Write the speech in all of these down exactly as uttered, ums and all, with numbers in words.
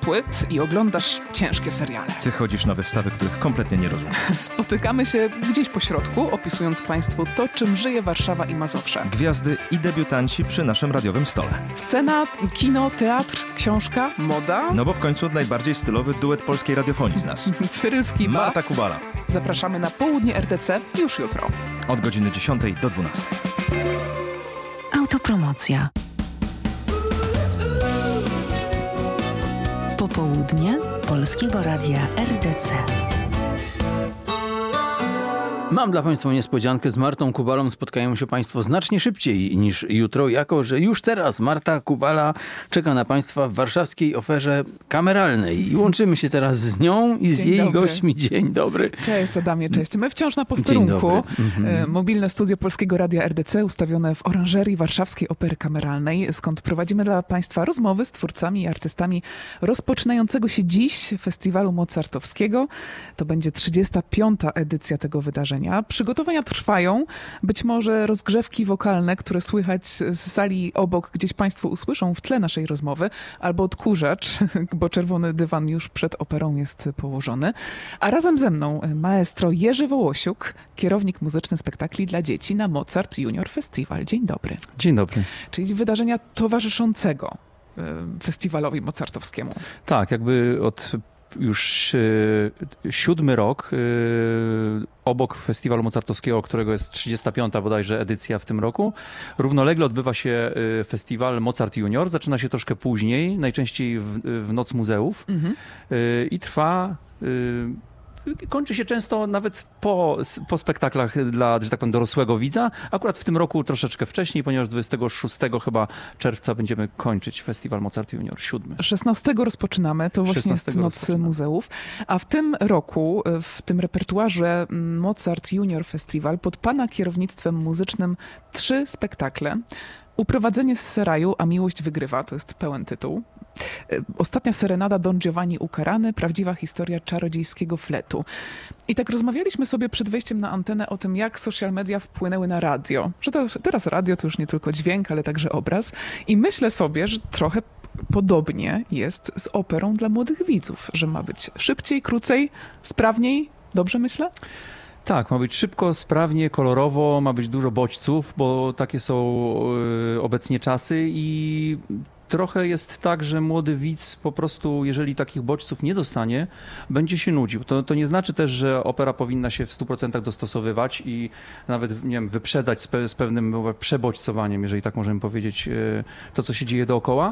płyt i oglądasz ciężkie seriale. Ty chodzisz na wystawy, których kompletnie nie rozumiem. Spotykamy się gdzieś po środku, opisując Państwu to, czym żyje Warszawa i Mazowsze. Gwiazdy i debiutanci przy naszym radiowym stole. Scena, kino, teatr, książka, moda. No bo w końcu najbardziej stylowy duet polskiej radiofonii z nas. Cyryl Skiba. Marta Kubala. Zapraszamy na południe R D C już jutro. Od godziny dziesiątej do dwunastej. Autopromocja. Popołudnie Polskiego Radia R D C. Mam dla Państwa niespodziankę. Z Martą Kubalą spotkają się Państwo znacznie szybciej niż jutro, jako że już teraz Marta Kubala czeka na Państwa w warszawskiej oferze kameralnej. I łączymy się teraz z nią i z Dzień jej dobry. gośćmi. Dzień dobry. Cześć Adamie, cześć. My wciąż na posterunku. Mhm. Mobilne studio Polskiego Radia R D C ustawione w oranżerii Warszawskiej Opery Kameralnej, skąd prowadzimy dla Państwa rozmowy z twórcami i artystami rozpoczynającego się dziś Festiwalu Mozartowskiego. To będzie trzydziesta piąta edycja tego wydarzenia. Przygotowania trwają. Być może rozgrzewki wokalne, które słychać z sali obok, gdzieś Państwo usłyszą w tle naszej rozmowy, albo odkurzacz, bo czerwony dywan już przed operą jest położony. A razem ze mną maestro Jerzy Wołosiuk, kierownik muzyczny spektakli dla dzieci na Mozart Junior Festival. Dzień dobry. Dzień dobry. Czyli wydarzenia towarzyszącego e, festiwalowi mozartowskiemu. Tak, jakby od już e, siódmy rok e, obok Festiwalu Mozartowskiego, którego jest trzydziesta piąta bodajże edycja w tym roku, równolegle odbywa się e, festiwal Mozart Junior. Zaczyna się troszkę później, najczęściej w, w Noc Muzeów Mhm. e, i trwa... E, Kończy się często nawet po, po spektaklach dla, że tak powiem, dorosłego widza. Akurat w tym roku troszeczkę wcześniej, ponieważ dwudziestego szóstego chyba czerwca będziemy kończyć Festiwal Mozart Junior, siódmy. szesnastego rozpoczynamy, to właśnie jest szesnastego Noc rozpoczynamy. Muzeów. A w tym roku, w tym repertuarze Mozart Junior Festival pod Pana kierownictwem muzycznym trzy spektakle. Uprowadzenie z Seraju, a miłość wygrywa, to jest pełen tytuł. Ostatnia serenada Don Giovanni ukarany, prawdziwa historia czarodziejskiego fletu. I tak rozmawialiśmy sobie przed wejściem na antenę o tym, jak social media wpłynęły na radio. Że teraz, teraz radio to już nie tylko dźwięk, ale także obraz. I myślę sobie, że trochę podobnie jest z operą dla młodych widzów, że ma być szybciej, krócej, sprawniej. Dobrze myślę? Tak, ma być szybko, sprawnie, kolorowo, ma być dużo bodźców, bo takie są y, obecnie czasy i trochę jest tak, że młody widz po prostu, jeżeli takich bodźców nie dostanie, będzie się nudził. To, to nie znaczy też, że opera powinna się w stu procentach dostosowywać i nawet, nie wiem, wyprzedzać z, pe, z pewnym przebodźcowaniem, jeżeli tak możemy powiedzieć, to, co się dzieje dookoła,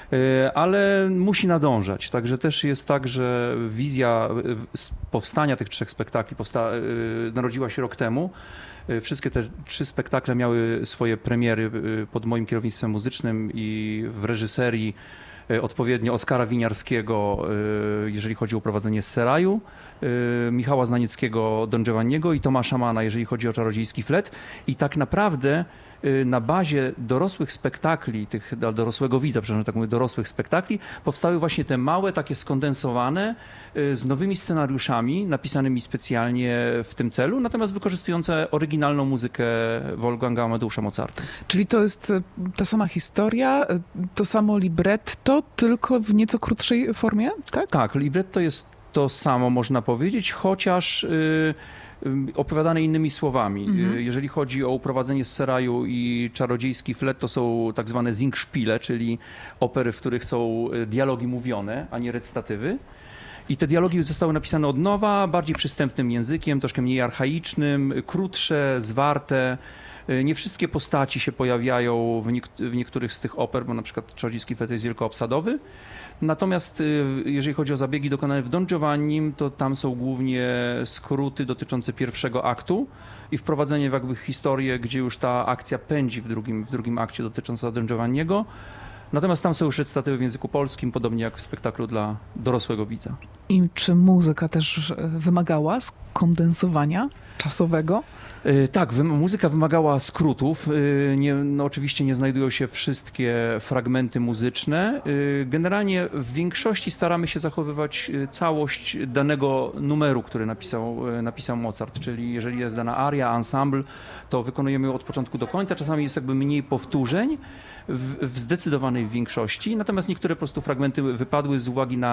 ale musi nadążać. Także też jest tak, że wizja powstania tych trzech spektakli powsta- narodziła się rok temu. Wszystkie te trzy spektakle miały swoje premiery pod moim kierownictwem muzycznym i w reżyserii odpowiednio Oskara Winiarskiego, jeżeli chodzi o prowadzenie z Seraju, Michała Znanieckiego, Don Giovanniego i Tomasza Mana, jeżeli chodzi o czarodziejski flet. I tak naprawdę na bazie dorosłych spektakli, tych dla dorosłego widza, przepraszam, tak mówię, dorosłych spektakli, powstały właśnie te małe, takie skondensowane, z nowymi scenariuszami, napisanymi specjalnie w tym celu, natomiast wykorzystujące oryginalną muzykę Wolfganga Amadeusza Mozarta. Czyli to jest ta sama historia, to samo libretto, tylko w nieco krótszej formie, tak? Tak, libretto jest to samo, można powiedzieć, chociaż yy, opowiadane innymi słowami. Mhm. Jeżeli chodzi o uprowadzenie z Seraju i czarodziejski flet, to są tak zwane Singspiele, czyli opery, w których są dialogi mówione, a nie recytatywy. I te dialogi zostały napisane od nowa, bardziej przystępnym językiem, troszkę mniej archaicznym, krótsze, zwarte. Nie wszystkie postaci się pojawiają w, niek- w niektórych z tych oper, bo na przykład czarodziejski flet jest wielkoobsadowy. Natomiast jeżeli chodzi o zabiegi dokonane w Don Giovannim, to tam są głównie skróty dotyczące pierwszego aktu i wprowadzenie w jakby historię, gdzie już ta akcja pędzi w drugim, w drugim akcie dotycząca Don Giovanniego. Natomiast tam są już recytatywy w języku polskim, podobnie jak w spektaklu dla dorosłego widza. I czy muzyka też wymagała skondensowania czasowego? Tak, wy, muzyka wymagała skrótów. Nie, no oczywiście nie znajdują się wszystkie fragmenty muzyczne. Generalnie w większości staramy się zachowywać całość danego numeru, który napisał, napisał Mozart, czyli jeżeli jest dana aria, ensemble, to wykonujemy ją od początku do końca. Czasami jest jakby mniej powtórzeń w, w zdecydowanej większości, natomiast niektóre po prostu fragmenty wypadły z uwagi na